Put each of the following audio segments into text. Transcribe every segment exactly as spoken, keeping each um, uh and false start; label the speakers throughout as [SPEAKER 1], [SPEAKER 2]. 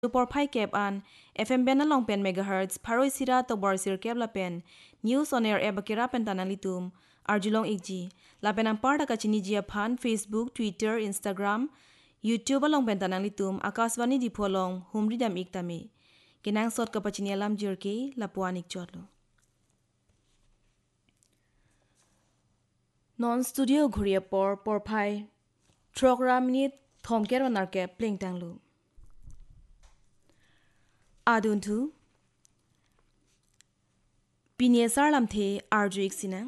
[SPEAKER 1] ปอร์ไพเก็บอัน เอฟ เอ็ม เบนนั่นลองเป็นเมกะเฮิรตซ์พารอยซิราตบอร์ซิร์เก็บละเป็น News on Air เอบกิราเป็นตันนัลิตุมอาร์จุลองอีกจีละเป็นอันปาร์ตากาชินิจีพัน Facebook Twitter Instagram YouTube ลองเป็นตันนัลิตุมอากาศวานีดิพอลองฮุมริดามอีกตามีกินังสดกับปัจจินียลามจิร์กีละปวานิกจอดโลนอนสตูดิโอคุริยปอร์ปอร์ไพทรอกรามินิตทอมเกรวันนาร์เก็บเพลงตังลูอาดุนทูปีนี้สารลำเทอาร์จูอีกสินะ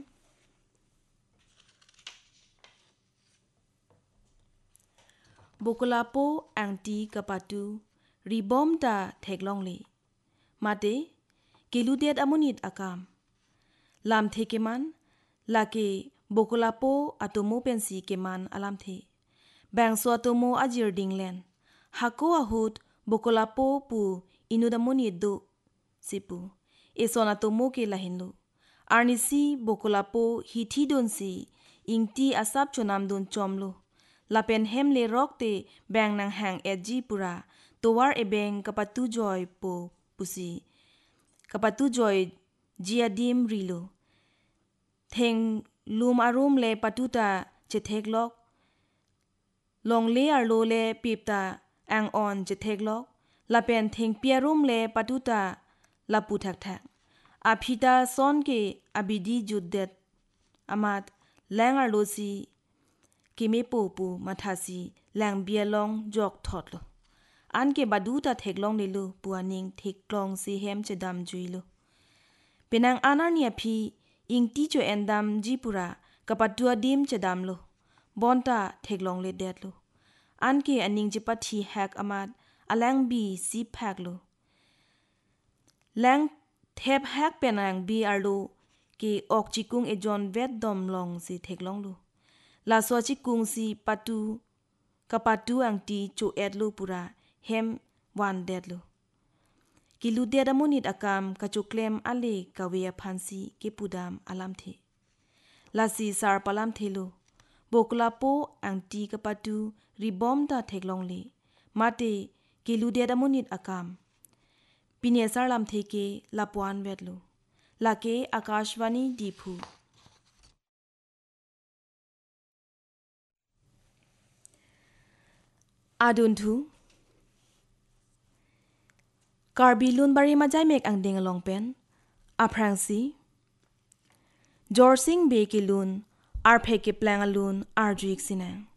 [SPEAKER 1] บุกลาโปอังตีกับปัตูรีบอมตาเทกลองเลมาเตเกลูเดดอมุนิดอากามลำเทเกมันลาเกบุกลาโปอัตโมเป็นสีเกมันอลำเทแบ่งส่วนตัวโมอจิรดิงเลนฮักโกอาฮูดบุกลาโปปูอินุดอมุนิดดูสิปูเอโซนาตัวโมเกลาหินลูอาร์นิซีบุกลาโปฮิทีดนซีอิงตีอาซับชนามดุนจอมลูลาเป็นเฮมเลร็อกเตแบงนางแห่งเอจีปุระตัววาร์เอเบงกับปัตุจอยปูปุซีกับปัตุจอยจีอาดิมริโลเทงลูมอารุมเลปัตุตาเจเทกล็อกลองเลอาร์โลเลปีบตาแองออนเจเทกล็อกลาเป็นเทงเปียรุมเลปัตุตาลาปูทักทักอาพิตาซอนเกอาบิดีจุดเด็ดอามาดแรงอาร์โลซีกิเมปูปูมาทาซีแรงเบียลองจอกทอดโลอันเกบาดูตาเทกลองเลโลปัวนิงเทกลองซีเฮมเจดามจุยโลเป็นนางอานาเนียพีอิงตีจวยเอนดามจีปุระกับปัดตัวดิมเจดามโลบอนตาเทกลองเลเดดโลอันเกอันนิงจิปัทีแฮกอามาดอแรงบีซีแพกโลแรงเทปแฮกเป็นนางบีอาร์โลเกออกจิกุงเอจอนเวดดอมลองซีเทกลองโลลาสวชิกุงซีปัตูกับปัตูอังตีจูเอ็ดโลปุระเฮมวันเดดโลกิลูเดดามุนิดอากามกะจุเคลมอเลกะเวียพันซีเกปูดามอลัมเทลาซีซาร์ปลัมเทโลโบกลาโปอังตีกับปัตูรีบอมตาเทกลองเลมาเตกิลูเดดามุนิดอากามปีเนซาร์ลัมเทเกลาปวานเวดโลลาเกอากาชวานีดีพูอาดุนทูการบิลุนบาริมาใจเมกอังเดงลองเป็นอาพรังซีจอร์ซิงเบกิลุนอาร์เพกิแปลงลุนอาร์จูอิกซินัง